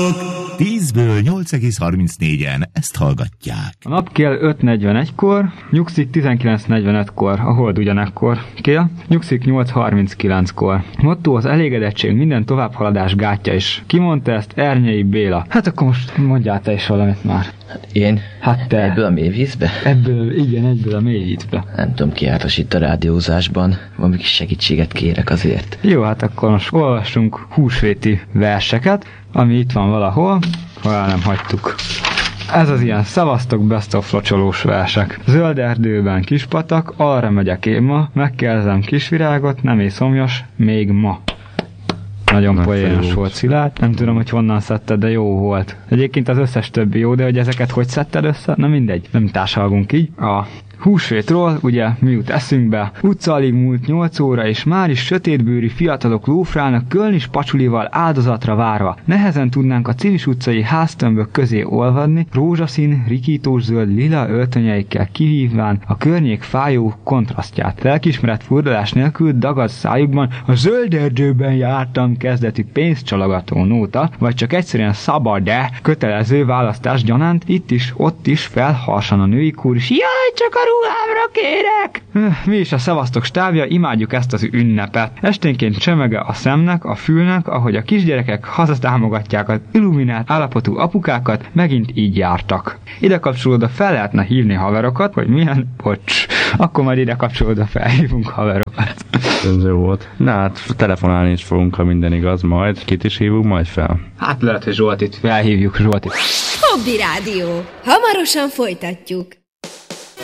10-ből 8,34-en ezt hallgatják. A nap kél 5:41-kor, nyugszik 19:45-kor, a hold ugyanekkor kél, nyugszik 8:39-kor. Motto az elégedettség minden továbbhaladás gátja is. Ki mondta ezt? Ernyei Béla. Hát akkor most mondjál te is valamit már. Hát én? Hát te. Ebből a mélyvízbe? Egyből a mélyvízbe. Nem tudom ki jártas itt a rádiózásban. Valami kis segítséget kérek azért. Jó, hát akkor most olvassunk húsvéti verseket, ami itt van valahol, ha el nem hagytuk. Ez az ilyen szavaztok best of locsolós versek. Zöld erdőben kispatak, arra megyek én ma, megkérdezem kisvirágot, nem észomjas, még ma. Nagyon poénos volt, Szilárd. Nem tudom, hogy honnan szedted, de jó volt. Egyébként az összes többi jó, de hogy ezeket hogy szedted össze? Na mindegy, nem társalgunk így. A húsvétról, ugye, mi jut eszünkbe? Utca alig múlt 8 óra, és már is sötétbőrű fiatalok lófrálnak kölnis pacsulival áldozatra várva. Nehezen tudnánk a Civis utcai háztömbök közé olvadni, rózsaszín, rikítós zöld lila öltönyeikkel kihívván a környék fájó kontrasztját. Lelkismeret furdalás nélkül dagad szájukban a zöld erdőben jártam kezdetű pénzcsalogató nóta, vagy csak egyszerűen szabad, de kötelező választás gyanánt itt is, ott is felharsan a női kór is. Jaj, csak a ruhámra kérek! Mi is a szevasztok stábja, imádjuk ezt az ünnepet. Esténként csemege a szemnek, a fülnek, ahogy a kisgyerekek hazatámogatják az illuminált állapotú apukákat, megint így jártak. Ide kapcsolódva fel lehetne hívni haverokat, hogy milyen? Bocs. Akkor majd ide kapcsolódva felhívunk haverokat. Ez jó volt. Na hát telefonálni is fogunk, ha minden igaz, majd. Kit is hívunk majd fel? Hát lehet, hogy Zsoltit felhívjuk, Zsoltit. Hobby Rádió. Hamarosan folytatjuk.